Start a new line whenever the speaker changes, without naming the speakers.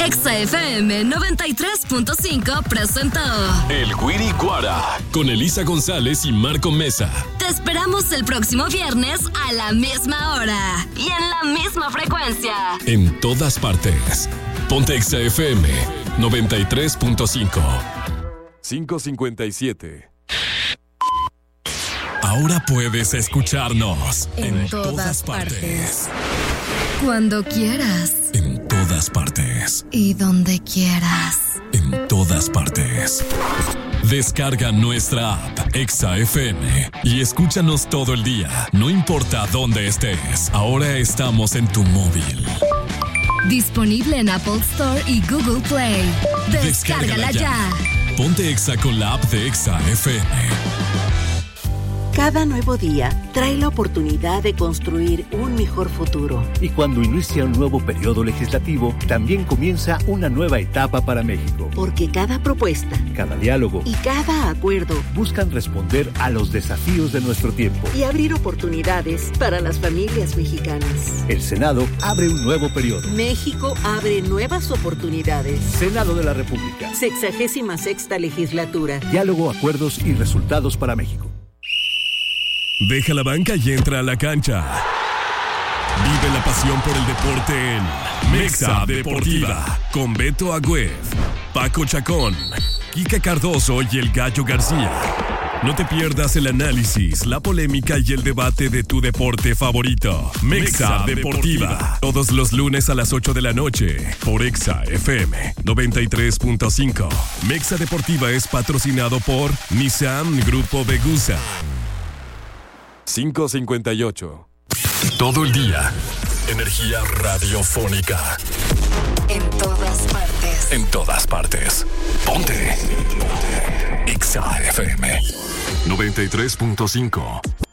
Exa FM 93.5 presentó
El Guiriguara con Elisa González y Marco Mesa.
Te esperamos el próximo viernes a la misma hora y en la misma frecuencia.
En todas partes. Ponte Exa FM 93.5. 5:57. Ahora puedes escucharnos
en todas partes. Cuando quieras.
En todas partes.
Y donde quieras.
En todas partes. Descarga nuestra app Exa FM y escúchanos todo el día, no importa dónde estés. Ahora estamos en tu móvil.
Disponible en Apple Store y Google Play. Descárgala ya.
Ponte Exa con la app de Exa FM.
Cada nuevo día trae la oportunidad de construir un mejor futuro.
Y cuando inicia un nuevo periodo legislativo, también comienza una nueva etapa para México.
Porque cada propuesta,
cada diálogo
y cada acuerdo
buscan responder a los desafíos de nuestro tiempo
y abrir oportunidades para las familias mexicanas.
El Senado abre un nuevo periodo.
México abre nuevas oportunidades.
Senado de la República.
66ª legislatura.
Diálogo, acuerdos y resultados para México.
Deja la banca y entra a la cancha. Vive la pasión por el deporte en Mexa Deportiva con Beto Agüed, Paco Chacón, Kika Cardoso y el Gallo García. No te pierdas el análisis, la polémica y el debate de tu deporte favorito. Mexa Deportiva. Todos los lunes a las 8 de la noche por Exa FM 93.5. Mexa Deportiva es patrocinado por Nissan Grupo Vegusa. 5:58. Todo el día. Energía radiofónica.
En todas partes.
En todas partes. Ponte. Exa FM 93.5.